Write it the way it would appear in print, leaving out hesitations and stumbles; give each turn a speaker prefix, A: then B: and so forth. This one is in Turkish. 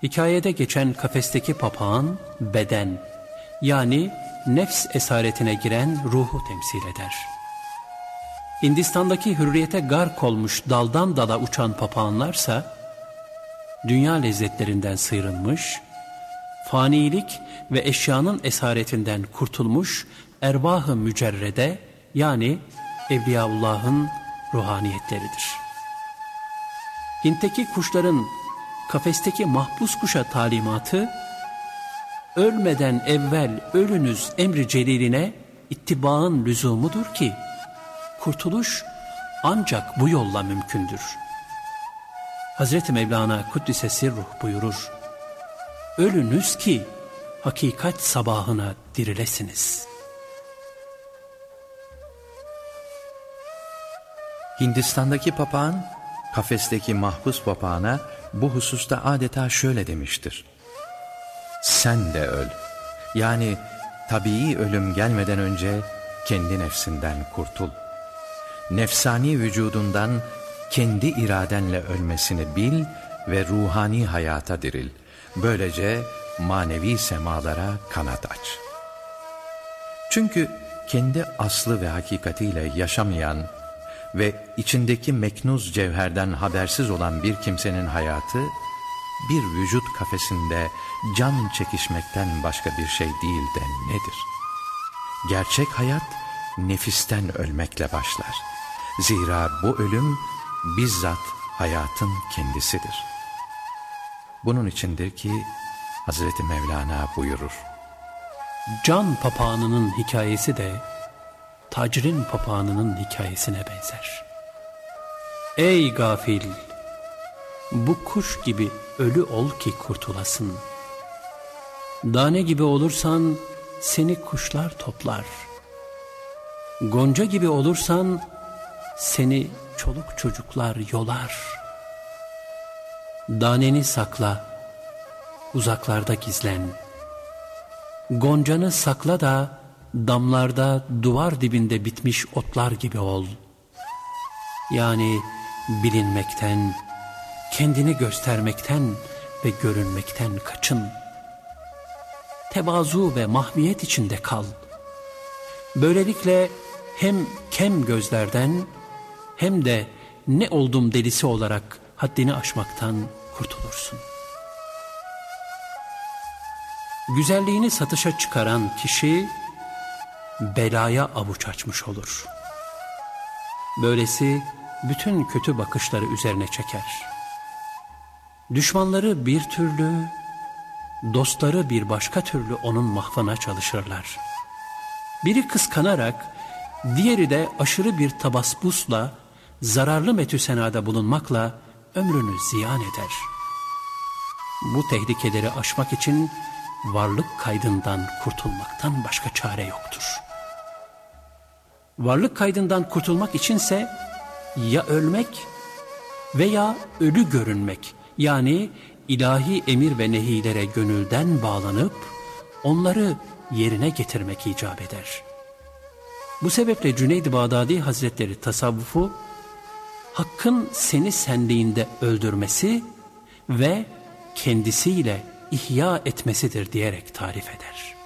A: Hikayede geçen kafesteki papağan beden, yani nefs esaretine giren ruhu temsil eder. Hindistan'daki hürriyete gark olmuş daldan dala uçan papağanlarsa, dünya lezzetlerinden sıyrılmış, fanilik ve eşyanın esaretinden kurtulmuş ervah-ı mücerrede, yani Evliyaullah'ın ruhaniyetleridir. Hint'teki kuşların kafesteki mahpus kuşa talimatı, ölmeden evvel ölünüz emri celiline ittibaın lüzumudur ki, kurtuluş ancak bu yolla mümkündür. Hazreti Mevlana Kuddise Sirruh buyurur, ölünüz ki hakikat sabahına dirilesiniz.
B: Hindistan'daki papağan, kafesteki mahpus papağana bu hususta adeta şöyle demiştir: sen de öl. Yani tabii ölüm gelmeden önce kendi nefsinden kurtul. Nefsani vücudundan kendi iradenle ölmesini bil ve ruhani hayata diril. Böylece manevi semalara kanat aç. Çünkü kendi aslı ve hakikatiyle yaşamayan ve içindeki meknuz cevherden habersiz olan bir kimsenin hayatı, bir vücut kafesinde can çekişmekten başka bir şey değil de nedir? Gerçek hayat nefisten ölmekle başlar. Zira bu ölüm bizzat hayatın kendisidir. Bunun içindir ki Hazreti Mevlana buyurur:
A: Can papağanının hikayesi de tacrin papağanının hikayesine benzer. Ey gafil! Bu kuş gibi ölü ol ki kurtulasın. Dane gibi olursan seni kuşlar toplar. Gonca gibi olursan seni çoluk çocuklar yolar. Daneni sakla, uzaklarda gizlen. Goncanı sakla da damlarda duvar dibinde bitmiş otlar gibi ol. Yani bilinmekten, kendini göstermekten ve görünmekten kaçın. Tevazu ve mahviyet içinde kal. Böylelikle hem kem gözlerden hem de ne oldum delisi olarak haddini aşmaktan kurtulursun. Güzelliğini satışa çıkaran kişi belaya avuç açmış olur. Böylesi bütün kötü bakışları üzerine çeker. Düşmanları bir türlü, dostları bir başka türlü onun mahvına çalışırlar. Biri kıskanarak, diğeri de aşırı bir tabaspusla, zararlı metüsenada bulunmakla ömrünü ziyan eder. Bu tehlikeleri aşmak için varlık kaydından kurtulmaktan başka çare yoktur. Varlık kaydından kurtulmak içinse ya ölmek veya ölü görünmek, yani ilahi emir ve nehilere gönülden bağlanıp onları yerine getirmek icap eder. Bu sebeple Cüneyd-i Bağdadi Hazretleri tasavvufu, hakkın seni senliğinde öldürmesi ve kendisiyle ihya etmesidir diyerek tarif eder.